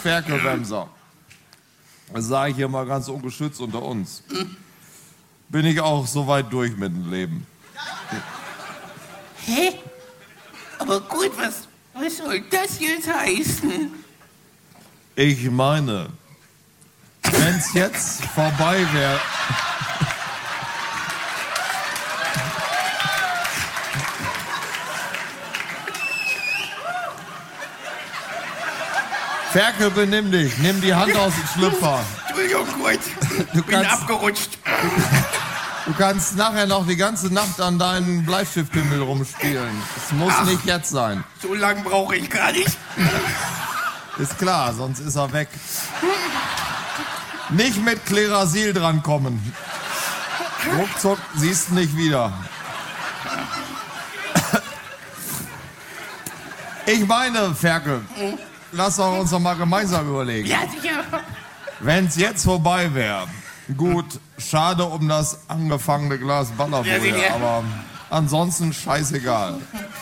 Ferkelwemser. Das sage ich hier mal ganz ungeschützt unter uns. Bin ich auch so weit durch mit dem Leben. Hä? Aber gut, was soll das jetzt heißen? Ich meine, wenn's jetzt vorbei wäre... Ferkel, benimm dich. Nimm die Hand aus dem Schlüpfer. Entschuldigung, gut. Bin abgerutscht. Du kannst nachher noch die ganze Nacht an deinen Bleistiftpimmel rumspielen. Es muss nicht jetzt sein. So lange brauche ich gar nicht. Ist klar, sonst ist er weg. Nicht mit Klerasil drankommen. Ruckzuck siehst du nicht wieder. Ich meine, Ferkel, lass uns doch mal gemeinsam überlegen. Ja, sicher. Wenn's jetzt vorbei wäre, gut, schade um das angefangene Glas Ballerbier, Ja, sicher. aber ansonsten scheißegal.